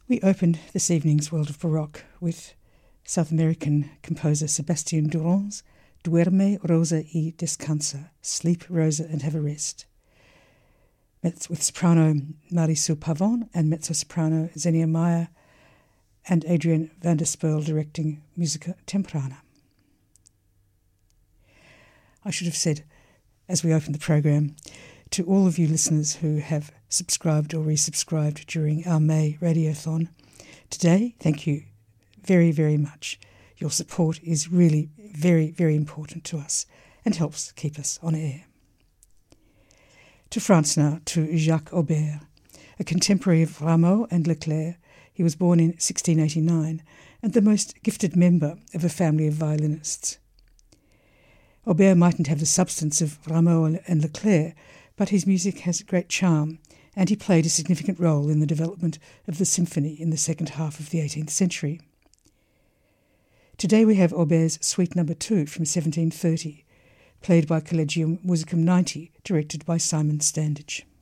We opened this evening's World of Baroque with South American composer Sebastián Duran's Duerme, Rosa y Descansa, Sleep, Rosa, and Have a Rest, with soprano Marisol Pavon and mezzo-soprano Xenia Meyer and Adrian van der Sperl directing Musica Temprana. I should have said, as we opened the program, to all of you listeners who have subscribed or resubscribed during our May Radiothon, today, thank you very, very much. Your support is really very, very important to us and helps keep us on air. To France now, to Jacques Aubert, a contemporary of Rameau and Leclerc. He was born in 1689 and the most gifted member of a family of violinists. Aubert mightn't have the substance of Rameau and Leclerc, but his music has great charm, and he played a significant role in the development of the symphony in the second half of the 18th century. Today we have Aubert's Suite No. 2 from 1730, played by Collegium Musicum 90, directed by Simon Standage.